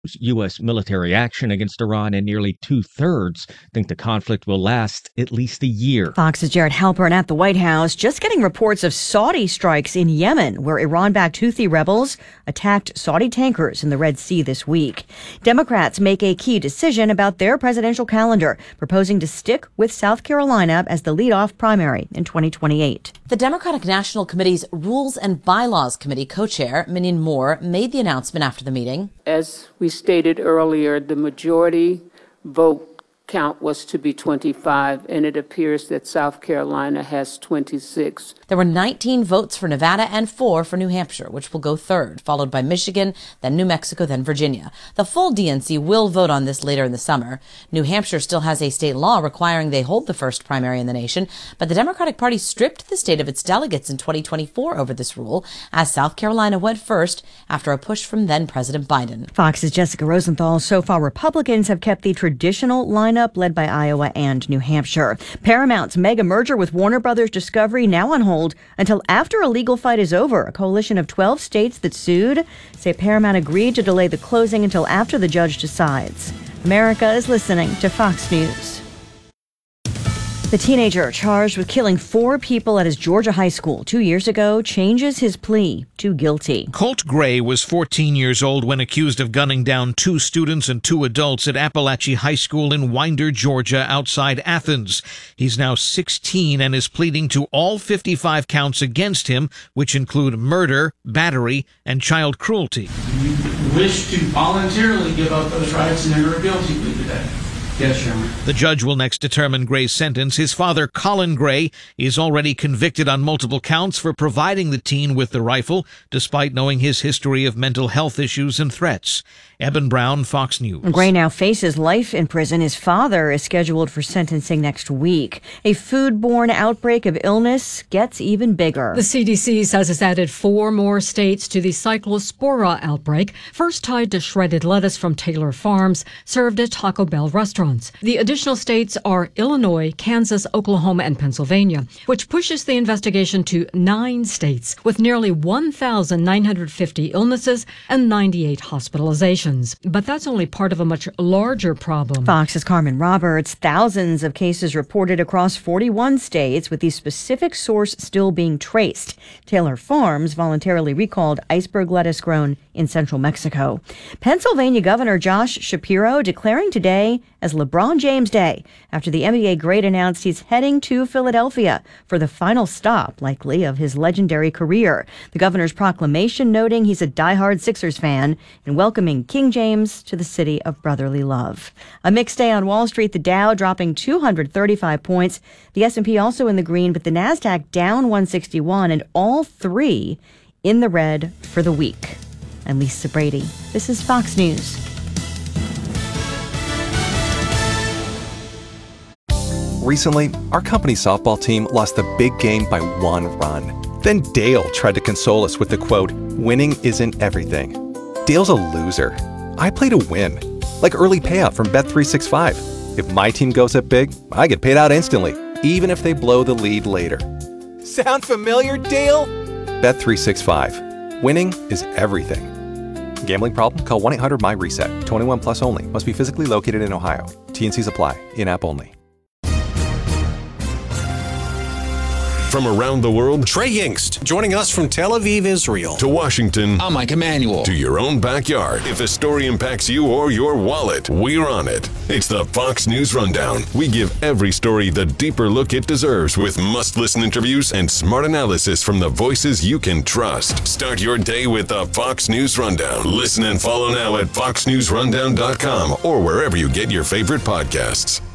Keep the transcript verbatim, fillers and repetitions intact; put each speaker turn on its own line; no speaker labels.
U S military action against Iran, and nearly two-thirds think the conflict will last at least a year.
Fox's Jared Halpern at the White House, just getting reports of Saudi strikes in Yemen, where Iran-backed Houthi rebels attacked Saudi tankers in the Red Sea this week. Democrats make a key decision about their presidential calendar, proposing to stick with South Carolina as the leadoff primary in twenty twenty-eight.
The Democratic National Committee's Rules and Bylaws Committee co-chair, Minion Moore, made the announcement after the meeting.
As we stated earlier, the majority vote count was to be twenty-five, and it appears that South Carolina has twenty-six.
There were nineteen votes for Nevada and four for New Hampshire, which will go third, followed by Michigan, then New Mexico, then Virginia. The full D N C will vote on this later in the summer. New Hampshire still has a state law requiring they hold the first primary in the nation, but the Democratic Party stripped the state of its delegates in twenty twenty-four over this rule, as South Carolina went first after a push from then-President Biden.
Fox's Jessica Rosenthal. So far, Republicans have kept the traditional lineup led by Iowa and New Hampshire. Paramount's mega merger with Warner Brothers Discovery now on hold until after a legal fight is over. A coalition of twelve states that sued say Paramount agreed to delay the closing until after the judge decides. America is listening to Fox News. The teenager charged with killing four people at his Georgia high school two years ago changes his plea to guilty.
Colt Gray was fourteen years old when accused of gunning down two students and two adults at Appalachia High School in Winder, Georgia, outside Athens. He's now sixteen and is pleading to all fifty-five counts against him, which include murder, battery, and child cruelty.
You wish to voluntarily give up those rights and enter a guilty plea today? Yes, Your Honor.
The judge will next determine Gray's sentence. His father, Colin Gray, is already convicted on multiple counts for providing the teen with the rifle, despite knowing his history of mental health issues and threats. Eben Brown, Fox News.
Gray now faces life in prison. His father is scheduled for sentencing next week. A foodborne outbreak of illness gets even bigger.
The C D C says it's added four more states to the Cyclospora outbreak, first tied to shredded lettuce from Taylor Farms, served at Taco Bell restaurants. The additional states are Illinois, Kansas, Oklahoma, and Pennsylvania, which pushes the investigation to nine states with nearly one thousand nine hundred fifty illnesses and ninety-eight hospitalizations. But that's only part of a much larger problem.
Fox's Carmen Roberts. Thousands of cases reported across forty-one states, with the specific source still being traced. Taylor Farms voluntarily recalled iceberg lettuce grown in central Mexico. Pennsylvania Governor Josh Shapiro declaring today as LeBron James Day after the N B A great announced he's heading to Philadelphia for the final stop, likely, of his legendary career. The governor's proclamation noting he's a diehard Sixers fan and welcoming King James to the city of brotherly love. A mixed day on Wall Street, the Dow dropping two hundred thirty-five points. The S and P also in the green, but the Nasdaq down one sixty-one, and all three in the red for the week. I'm Lisa Brady. This is Fox News.
Recently, our company's softball team lost the big game by one run. Then Dale tried to console us with the quote, "Winning isn't everything." Dale's a loser. I play to win, like early payout from Bet three sixty-five. If my team goes up big, I get paid out instantly, even if they blow the lead later. Sound familiar, Dale? Bet three sixty-five. Winning is everything. Gambling problem? Call one eight hundred M Y reset. twenty-one plus only. Must be physically located in Ohio. T N Cs apply. In-app only.
From around the world, Trey Yingst, joining us from Tel Aviv, Israel. To Washington,
I'm Mike Emanuel.
To your own backyard. If a story impacts you or your wallet, we're on it. It's the Fox News Rundown. We give every story the deeper look it deserves with must-listen interviews and smart analysis from the voices you can trust. Start your day with the Fox News Rundown. Listen and follow now at fox news rundown dot com or wherever you get your favorite podcasts.